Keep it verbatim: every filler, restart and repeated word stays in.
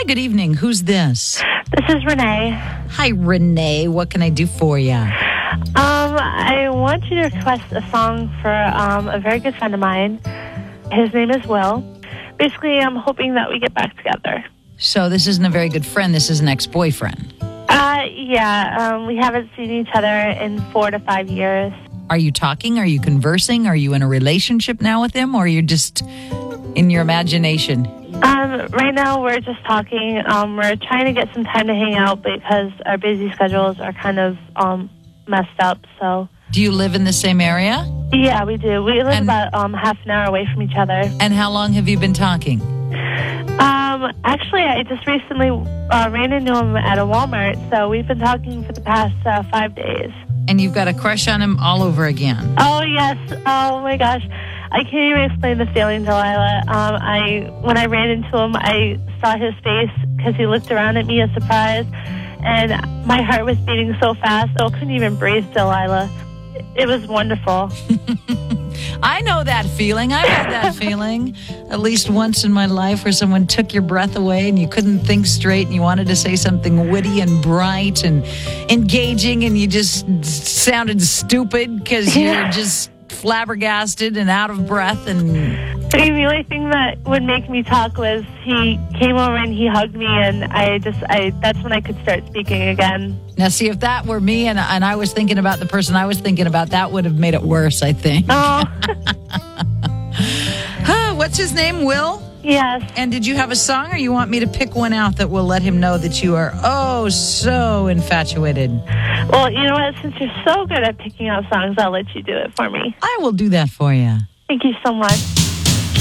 Hi, good evening. Who's this? This is Renee. Hi, Renee. What can I do for you? Um, I want you to request a song for um, a very good friend of mine. His name is Will. Basically, I'm hoping that we get back together. So this isn't a very good friend. This is an ex-boyfriend. Uh, yeah. Um, we haven't seen each other in four to five years. Are you talking? Are you conversing? Are you in a relationship now with him? Or you're just in your imagination? Um, right now, we're just talking. Um, we're trying to get some time to hang out because our busy schedules are kind of um, messed up. So, do you live in the same area? Yeah, we do. We live and, about um, half an hour away from each other. And how long have you been talking? Um, actually, I just recently uh, ran into him at a Walmart, so we've been talking for the past uh, five days. And you've got a crush on him all over again? Oh, yes. Oh, my gosh. I can't even explain the feeling, Delilah. Um, I when I ran into him, I saw his face because he looked around at me as surprised, and my heart was beating so fast, oh, I couldn't even breathe, Delilah. It was wonderful. I know that feeling. I've had that feeling at least once in my life where someone took your breath away and you couldn't think straight and you wanted to say something witty and bright and engaging and you just sounded stupid because Yeah. you're just flabbergasted and out of breath. And The only thing that would make me talk was he came over and he hugged me, and I just, I that's when I could start speaking again. now, see, if that were me and, and I was thinking about the person I was thinking about, that would have made it worse, I think. Oh, Huh, what's his name, Will? yes. And did you have a song, or you want me to pick one out that will let him know that you are oh so infatuated? Well, you know what? Since you're so good at picking out songs, I'll let you do it for me. I will do that for you. Thank you so much.